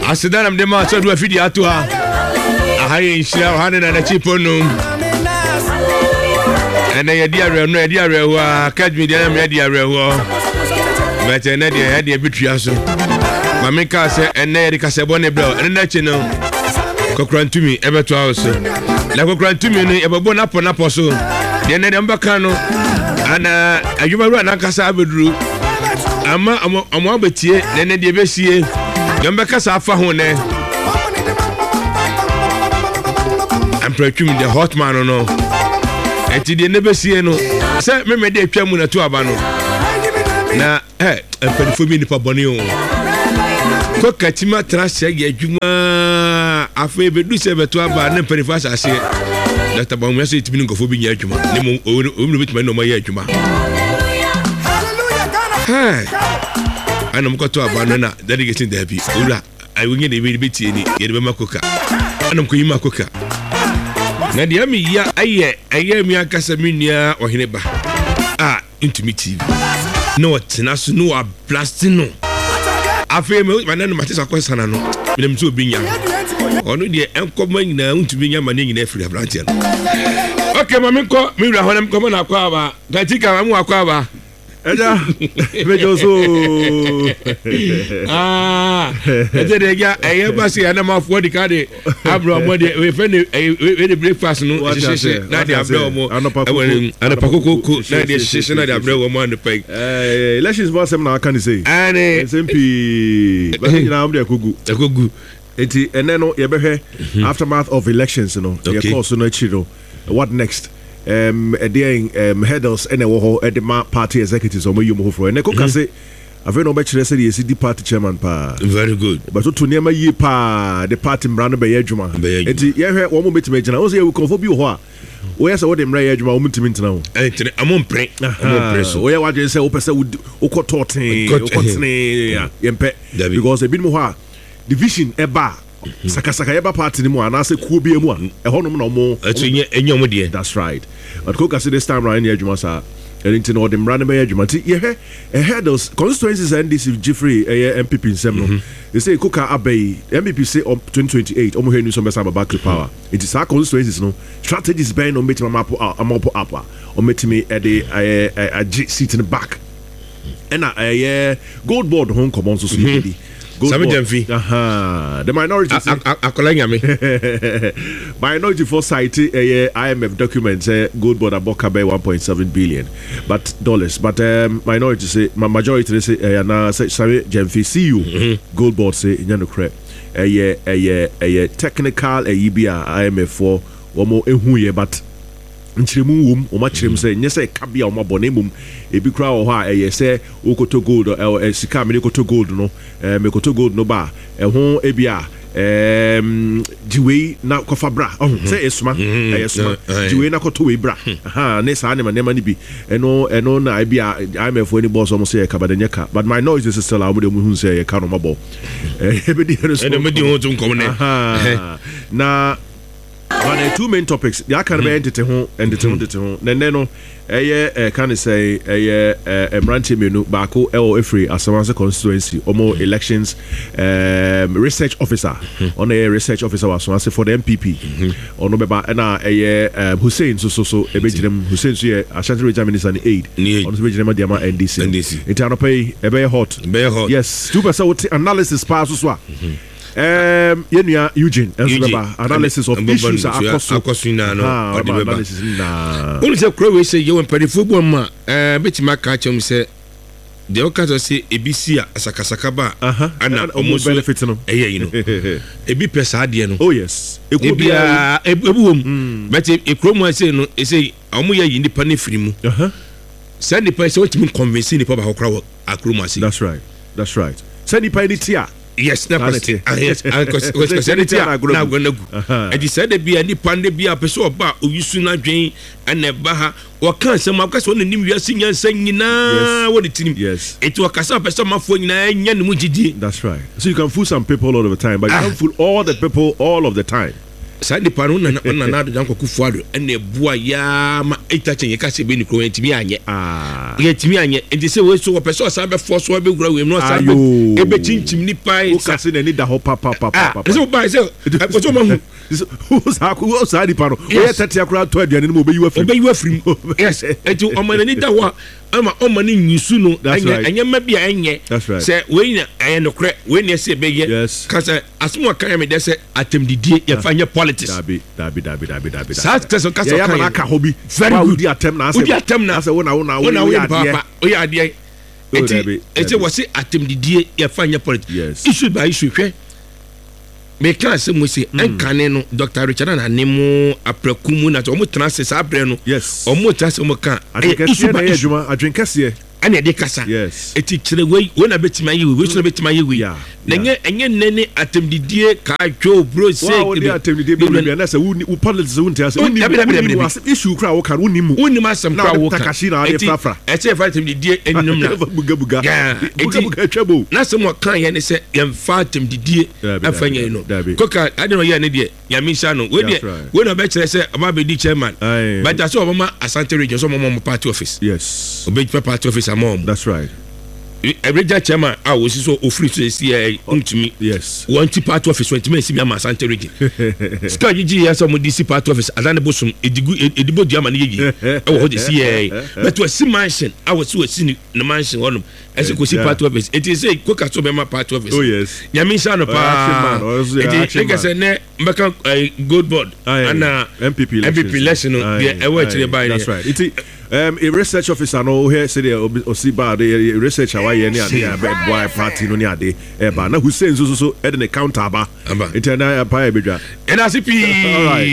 Asidanam de ma so do afidi ato ha. Ahaye nhyira ha ne na chipo no. Ene ye dia re no ye dia re ho academy dia na me dia re ho. But ene dia dia bitua so. Mame ka se ene ye ka se bone bro. Ene na chi no. Kokrantumi ebeto house. La kokrantumi no ebebo na po so. De ene de mbaka no. Ana adwuma ru na kasa abeduru. Ama amo abetie de ene de besie. Yamba kasa afa ho ne. Ampretwum the hot man no. Enti de ne besie no. Se me de atwa mu na to aba no. Na empanifo bi nipa bone o. Ko katima transfer ye adwuma afa bedu se beto aba na empanifo asase. Dr. Baumia se itimi nkofo bi nya adwuma. Ne mo no bituma no ma ye adwuma. Ana mkoto aba na dedicating there bi. Ura ayi de bi betie ni ye de be makoka. Ana mko yima koka. Na de ami ya aye mi akasa minia ohene ba. Intimi TV. No tenaso no a blasting no. Afi me manano matisa kwesana no. Me dem so obinya. Ono de enkoma nyina ntumi nya mane nyina afiri abrantia. Okay mama nko mi wura honam ko na akwa aba. Gatika mamu akwa aba. Eja mejoso ede ya eye basi ana mafo di kade abro mo de we fene we de breakfast no sheshe na de abro mo ana pakoko na de sheshe na de abro mo and pay elections boss na aka ni say ane SMP ba ni na am de kogu enti ene no ye behwe aftermath of elections no ye course no chiro what next headers and the party executives or you for and say I've no better say the party chairman pa very good but to near my ye pa the party brand by Ejuma and one moment to mention I was here we confirm you where so them right Ejuma moment to mention now I'm on pre where what you say opesa uko totin yempe because a bit more division eba Sakasaka eba party ni mu anase kuo bi emu a ehonum na omo enyo de that's right but Koka say this time round Ejuma sa anything or them random Ejuma ti ye ahead those constituencies and this Jeffrey MPP nsem no they say Koka Abbey MPP say 2028 omo he nu so besa back to power it is our constituencies no strategies ben no metima map up o metimi e de seat in the back and gold board home common so dey the minority minority foresight IMF document say gold board about 1.7 billion but dollars but minority say majority they say na say Jemfi see you gold board say nyano crap technical bia IMF for omo ehu ye but nchiremu wom o ma chirem say nyese kabia o ma bone mum ebi kra o ha say okoto gold sika me koto gold no me koto gold no ba ho ebia jiwe na kofa bra say esuma esuma jiwe na koto we bra ne sa ne ma ni bi eno na ebia IMF any boss almost say kabadenya ka but my noise is still am de mu hu say ka no mabo ebedi me di ho tum kom ne na but the two main topics the can be entity ho no can say Mranti menu baako every Asamanse constituency omo elections research officer on a research officer was for the MPP ono beba na Hussein so ebejirem Hussein so Ashanti Regional Minister ni aid ono so ebejirem dia ma NDC it an pay ebe hot yes 2% analysis pass so Yenua Eugene analysis of issues akosuna no analysis na unu se kro we say you mpedifo bu ma betima ka chem say de o ka say ebisi asakasaka ba ana almost benefit no you know ebi pesa ade no oh yes ebu wom but ekromo say no say omo ya nipa ne firi mu send the person what me convince nipa ba hokra akromo say that's right send nipa ni tia yes, na pasti. Yes, because sanity na gonna go. And he said the be any pande be a person about usu na dwen and never ha or can some because when the name you are singing saying na what it yes. It was kasa person ma phone na nya no mujidi. That's right. So you can fool some people all of the time, but you can't fool all the people all of the time. saa nipa no na ado Danko Akufo-Addo ɛna ebua ya ma etachen yeka se be ni kro entimi anye yetimi anye enti se we so person sa be force we be gura we no sa be ebe chinchim nipa o ka se na ni da ho papa so ba se so ma hu sa nipa no o ye tete akura to aduane no obeyi wafrim yes enti o ma ni da ho ama o ma ni nyisu no anya ma bia enye se we na aye no kre we na se be ye ka se asmo kan me de se atemdidie ye fa nye politics dabi sa teso ka so kan ya ka hobi very good di atem na ase wona we ade eti wasi atemdidie ye fa nye politics issue by issue hwe me kan se mo se enkane no Dr. Richard na nemu aprakumu na to mo tena se sa abre no o mo tena se mo kan issue by issue adwenkase ana de kasa eti kire we na betima yi we so betima yi we na enye nene atemdidie ka dwo bro se we atemdidie be na se wo politics wo ntia se wo issue kra wo kan wo nimu asem kra wo kan eti eti fa atemdidie enum na buga twabo na se mo kan ye ne se yem fa atemdidie afanya no koka ade no ye ne de yami sha no we de we no be kire se aba be di chairman but that's all mama Asante region so mama party office obe party office. That's right. Every chairman I was so free to see untimi one part office when to see me Asante region ska gigi ya some DC part office adane bosum edibo diama ni gigi e wo de see but we see mansion I was so see the mansion on as go see part office it is say koka so be my part office nyame sha no pa it is say ne mbeka gold board and MPP election e wo chire by. That's right. A research officer no here say the Osiba the research away any boy party no ni ade e ba na Hussein so e dey counter ba internet empire bedwa NRCP.